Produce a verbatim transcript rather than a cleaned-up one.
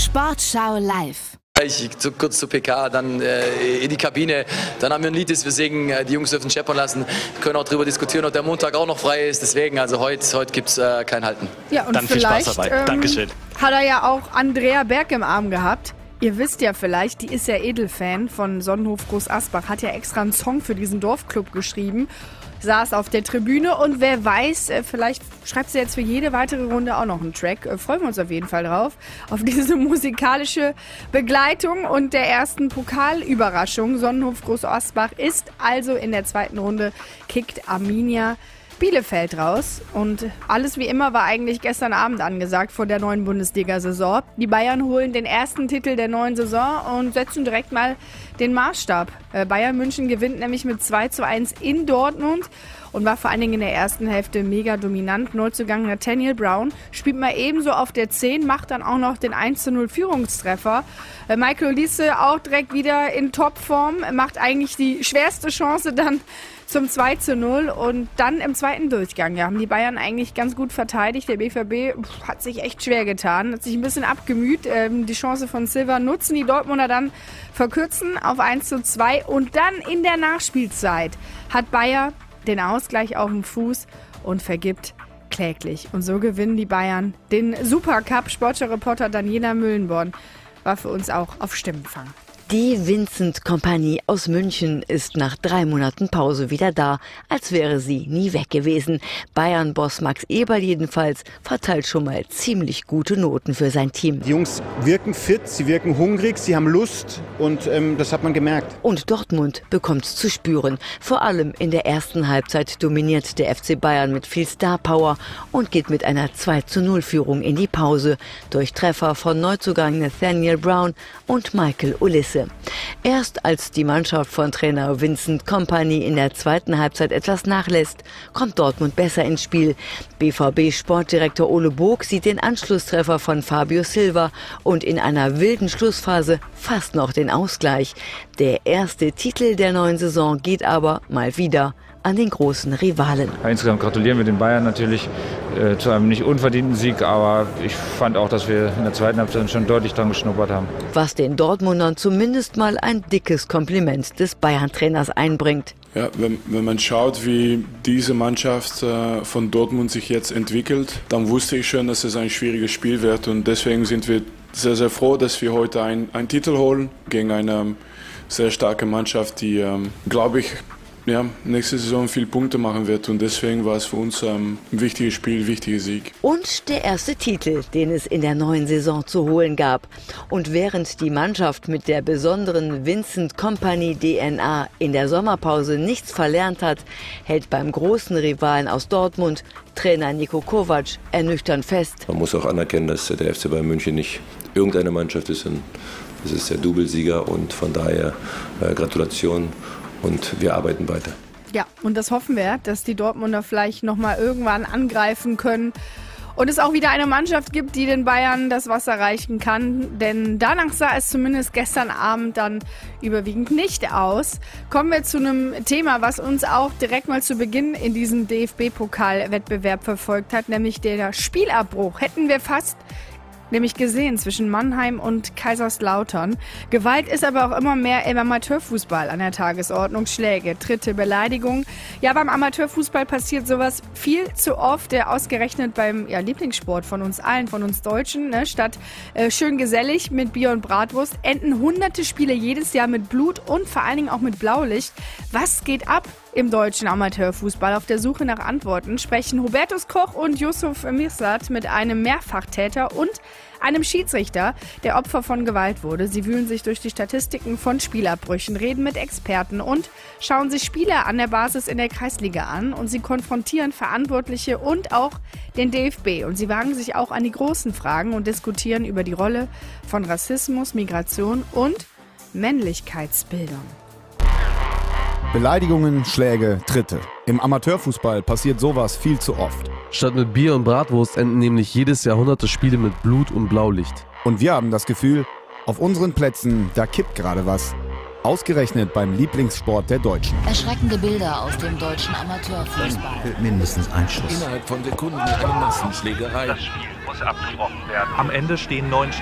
Sportschau live. Ich zu, kurz zur P K, dann äh, in die Kabine, dann haben wir ein Lied, das wir singen, die Jungs dürfen scheppern lassen, können auch darüber diskutieren, ob der Montag auch noch frei ist, deswegen, also heute, heute gibt es äh, kein Halten. Ja, und dann viel Spaß dabei, ähm, Dankeschön. Hat er ja auch Andrea Berg im Arm gehabt. Ihr wisst ja vielleicht, die ist ja Edelfan von Sonnenhof Groß Asbach, hat ja extra einen Song für diesen Dorfclub geschrieben, saß auf der Tribüne und wer weiß, vielleicht schreibt sie jetzt für jede weitere Runde auch noch einen Track. Freuen wir uns auf jeden Fall drauf, auf diese musikalische Begleitung und der ersten Pokalüberraschung. Sonnenhof Groß Asbach ist also in der zweiten Runde, kickt Arminia Bielefeld raus und alles wie immer war eigentlich gestern Abend angesagt vor der neuen Bundesliga-Saison. Die Bayern holen den ersten Titel der neuen Saison und setzen direkt mal den Maßstab. Bayern München gewinnt nämlich mit zwei zu eins in Dortmund und war vor allen Dingen in der ersten Hälfte mega dominant. Neuzugang Nathaniel Brown spielt mal ebenso auf der zehn, macht dann auch noch den eins zu null Führungstreffer. Michael Olise auch direkt wieder in Topform, macht eigentlich die schwerste Chance dann zum zwei zu null und dann im zweiten Durchgang ja, haben die Bayern eigentlich ganz gut verteidigt. Der B V B pff, hat sich echt schwer getan, hat sich ein bisschen abgemüht. Ähm, die Chance von Silva nutzen, die Dortmunder dann verkürzen auf eins zu zwei und dann in der Nachspielzeit hat Bayer den Ausgleich auf dem Fuß und vergibt kläglich. Und so gewinnen die Bayern den Supercup. Sportschau-Reporter Daniela Müllenborn war für uns auch auf Stimmenfang. Die Vincent-Kompanie aus München ist nach drei Monaten Pause wieder da, als wäre sie nie weg gewesen. Bayern-Boss Max Eberl jedenfalls verteilt schon mal ziemlich gute Noten für sein Team. Die Jungs wirken fit, sie wirken hungrig, sie haben Lust und ähm, das hat man gemerkt. Und Dortmund bekommt's zu spüren. Vor allem in der ersten Halbzeit dominiert der F C Bayern mit viel Star-Power und geht mit einer zwei zu null Führung in die Pause durch Treffer von Neuzugang Nathaniel Brown und Michael Olise. Erst als die Mannschaft von Trainer Vincent Kompany in der zweiten Halbzeit etwas nachlässt, kommt Dortmund besser ins Spiel. B V B-Sportdirektor Ole Bog sieht den Anschlusstreffer von Fabio Silva und in einer wilden Schlussphase fast noch den Ausgleich. Der erste Titel der neuen Saison geht aber mal wieder an den großen Rivalen. Insgesamt gratulieren wir den Bayern natürlich äh, zu einem nicht unverdienten Sieg, aber ich fand auch, dass wir in der zweiten Halbzeit schon deutlich dran geschnuppert haben. Was den Dortmundern zumindest mal ein dickes Kompliment des Bayern-Trainers einbringt. Ja, wenn, wenn man schaut, wie diese Mannschaft äh, von Dortmund sich jetzt entwickelt, dann wusste ich schon, dass es ein schwieriges Spiel wird und deswegen sind wir sehr, sehr froh, dass wir heute einen Titel holen gegen eine sehr starke Mannschaft, die, ähm, glaube ich, ja, nächste Saison viel Punkte machen wird und deswegen war es für uns ähm, ein wichtiges Spiel, ein wichtiger Sieg. Und der erste Titel, den es in der neuen Saison zu holen gab. Und während die Mannschaft mit der besonderen Vincent Kompany D N A in der Sommerpause nichts verlernt hat, hält beim großen Rivalen aus Dortmund Trainer Niko Kovac ernüchternd fest. Man muss auch anerkennen, dass der F C Bayern München nicht irgendeine Mannschaft ist. Es ist der Doublesieger und von daher äh, Gratulation. Und wir arbeiten weiter. Ja, und das hoffen wir, dass die Dortmunder vielleicht nochmal irgendwann angreifen können. Und es auch wieder eine Mannschaft gibt, die den Bayern das Wasser reichen kann. Denn danach sah es zumindest gestern Abend dann überwiegend nicht aus. Kommen wir zu einem Thema, was uns auch direkt mal zu Beginn in diesem D F B-Pokal-Wettbewerb verfolgt hat, nämlich der Spielabbruch. Hätten wir fast nämlich gesehen zwischen Mannheim und Kaiserslautern. Gewalt ist aber auch immer mehr im Amateurfußball an der Tagesordnung. Schläge, Tritte, Beleidigungen. Ja, beim Amateurfußball passiert sowas viel zu oft, äh, ausgerechnet beim ja, Lieblingssport von uns allen, von uns Deutschen. Ne? Statt äh, schön gesellig mit Bier und Bratwurst enden hunderte Spiele jedes Jahr mit Blut und vor allen Dingen auch mit Blaulicht. Was geht ab im deutschen Amateurfußball? Auf der Suche nach Antworten sprechen Hubertus Koch und Yusuf Mirsad mit einem Mehrfachtäter und einem Schiedsrichter, der Opfer von Gewalt wurde. Sie wühlen sich durch die Statistiken von Spielabbrüchen, reden mit Experten und schauen sich Spieler an der Basis in der Kreisliga an. Und sie konfrontieren Verantwortliche und auch den D F B. Und sie wagen sich auch an die großen Fragen und diskutieren über die Rolle von Rassismus, Migration und Männlichkeitsbildung. Beleidigungen, Schläge, Tritte. Im Amateurfußball passiert sowas viel zu oft. Statt mit Bier und Bratwurst enden nämlich jedes Jahr hunderte Spiele mit Blut und Blaulicht. Und wir haben das Gefühl, auf unseren Plätzen, da kippt gerade was. Ausgerechnet beim Lieblingssport der Deutschen. Erschreckende Bilder aus dem deutschen Amateurfußball. Mindestens ein Schuss. Innerhalb von Sekunden eine Massenschlägerei. Das Spiel muss abgebrochen werden. Am Ende stehen neun